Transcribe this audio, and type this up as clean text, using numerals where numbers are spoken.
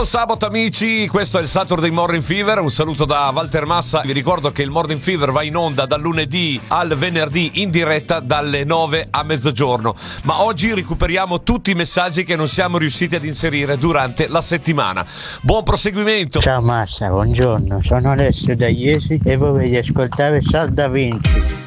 Buon sabato amici, questo è il Saturday Morning Fever, un saluto da Walter Massa. Vi ricordo che il Morning Fever va in onda dal lunedì al venerdì in diretta dalle 9 a mezzogiorno, ma oggi recuperiamo tutti i messaggi che non siamo riusciti ad inserire durante la settimana. Buon proseguimento. Ciao Massa, buongiorno, sono Alessio da Iesi e vorrei ascoltare Sal da Vinci.